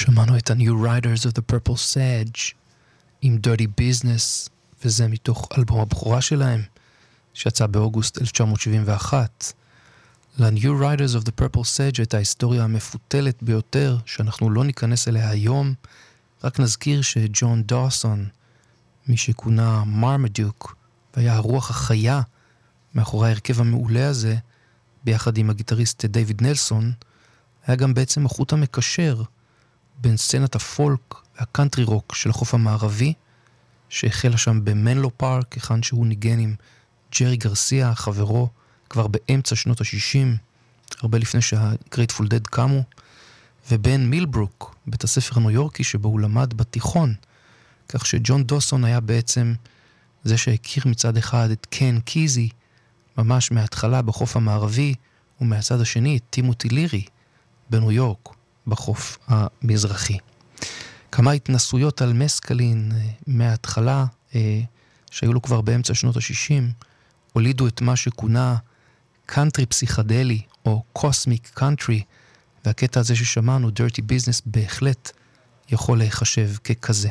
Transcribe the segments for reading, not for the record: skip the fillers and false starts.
שמענו את ה-New Riders of the Purple Sage עם Dirty Business, וזה מתוך אלבום הבכורה שלהם, שיצא באוגוסט 1971. ל-New Riders of the Purple Sage את ההיסטוריה המפותלת ביותר, שאנחנו לא ניכנס אליה היום. רק נזכיר שג'ון דוסון, מי שכונה מרמדוק, והיה הרוח החיה מאחורי ההרכב המעולה הזה, ביחד עם הגיטריסט דיוויד נלסון, היה גם בעצם החוט המקשר בין סצנת הפולק והקאנטרי רוק של החוף המערבי, שהחלה שם במנלו פארק, היכן שהוא ניגן עם ג'רי גרסיה, חברו, כבר באמצע שנות ה-60, הרבה לפני שהגרייטפול דד קמו, ובין מילברוק, בית הספר הניו יורקי שבו הוא למד בתיכון, כך שג'ון דוסון היה בעצם זה שהכיר מצד אחד את קן קיזי, ממש מההתחלה בחוף המערבי, ומהצד השני את טימותי לירי בניו יורק, בחוף המזרחי. כמה התנסויות על מסקלין מההתחלה, שהיו לו כבר באמצע שנות ה-60, הולידו את מה שכונה קאנטרי פסיכדלי, או קוסמיק קאנטרי, והקטע הזה ששמענו, Dirty Business, בהחלט יכול להיחשב ככזה.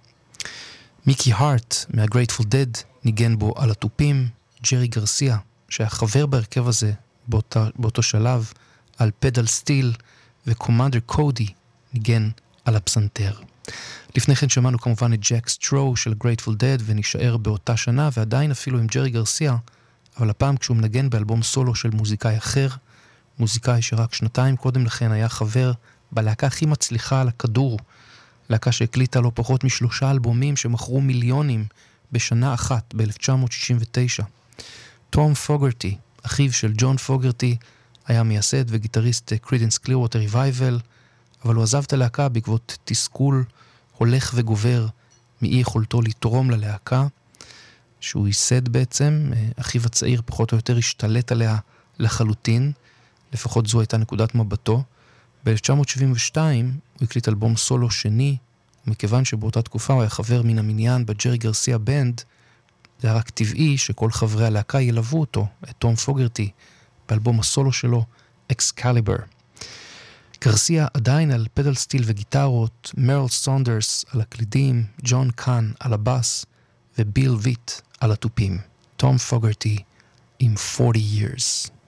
מיקי הארט מה-Grateful Dead ניגן בו על הטופים, ג'רי גרסיה, שהיה חבר בהרכב הזה באותו שלב, על פדל סטיל, וקומנדר קודי ניגן על הפסנתר. לפני כן שמענו כמובן את ג'ק סטרו של Grateful Dead, ונשאר באותה שנה, ועדיין אפילו עם ג'רי גרסיה, אבל הפעם כשהוא מנגן באלבום סולו של מוזיקאי אחר, מוזיקאי שרק שנתיים קודם לכן היה חבר בלהקה הכי מצליחה על הכדור, להקה שהקליטה לו פחות מ3 אלבומים שמכרו מיליונים בשנה אחת, ב-1969. תום פוגרטי, אחיו של ג'ון פוגרטי, היה מייסד וגיטריסט קרידנס קלירווטר ריווייבל, אבל הוא עזב את הלהקה בעקבות תסכול הולך וגובר מאי יכולתו לתרום ללהקה, שהוא ייסד בעצם, אחיו הצעיר פחות או יותר השתלט עליה לחלוטין, לפחות זו הייתה נקודת מבטו. ב-1972 הוא הקליט אלבום סולו שני, ומכיוון שבאותה תקופה הוא היה חבר מן המניין בג'רי גרסיה בנד, זה היה רק טבעי שכל חברי הלהקה ילוו אותו, את תום פוגרטי, באלבום הסולו שלו, אקסקליבר. גרסיה עדיין על פדל סטיל וגיטרות, מרל סונדרס על הקלידים, ג'ון קאן על הבאס, וביל ויט על הטופים. תום פוגרטי עם 40 years.